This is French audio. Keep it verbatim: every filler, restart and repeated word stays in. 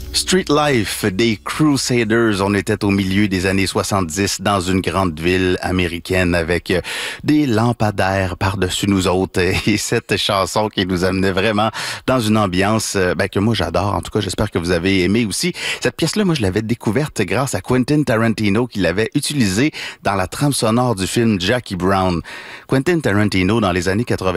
Street Life des Crusaders. On était au milieu des années soixante-dix dans une grande ville américaine avec des lampadaires par-dessus nous autres et cette chanson qui nous amenait vraiment dans une ambiance ben, que moi j'adore. En tout cas, j'espère que vous avez aimé aussi. Cette pièce-là, moi je l'avais découverte grâce à Quentin Tarantino qui l'avait utilisée dans la trame sonore du film Jackie Brown. Quentin Tarantino, dans les années quatre-vingt